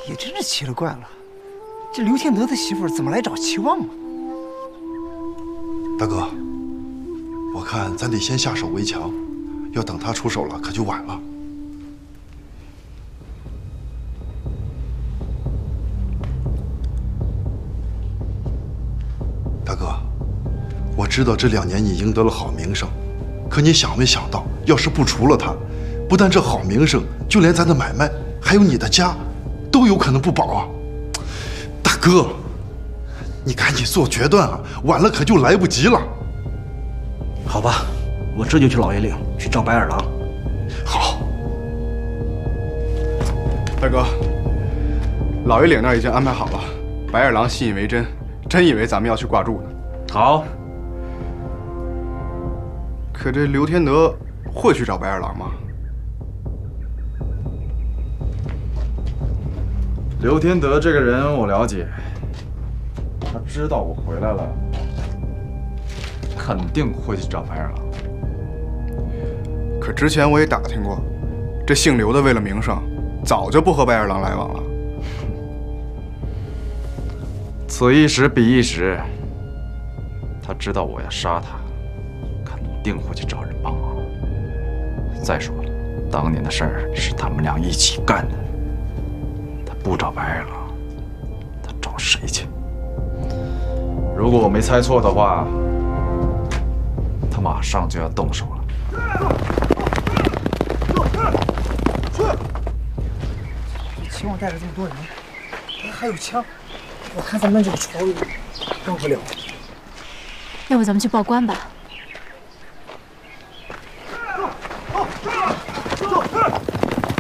也真是奇了怪了，这刘天德的媳妇怎么来找齐旺啊？ 大哥，我看咱得先下手为强，要等他出手了可就晚了。大哥，我知道这2年你赢得了好名声，可你想没想到，要是不除了他，不但这好名声，就连咱的买卖，还有你的家，都有可能不保啊！大哥，你赶紧做决断啊，晚了可就来不及了。 好吧，我这就去老爷岭去找白眼狼。 好， 大哥，老爷岭那儿已经安排好了，白眼狼信以为真，真以为咱们要去挂柱呢。 好， 可这刘天德会去找白眼狼吗？ 刘天德这个人我了解，他知道我回来了，肯定会去找白眼狼。 可之前我也打听过，这姓刘的为了名声，早就不和白眼狼来往了。 此一时彼一时，他知道我要杀他，肯定会去找人帮忙。再说了，当年的事儿是他们俩一起干的，他不找白眼狼，他找谁去？如果我没猜错的话，他马上就要动手了。 齐旺带着这么多人，还有枪，我看咱们这个仇人动不了。 要不咱们去报官吧？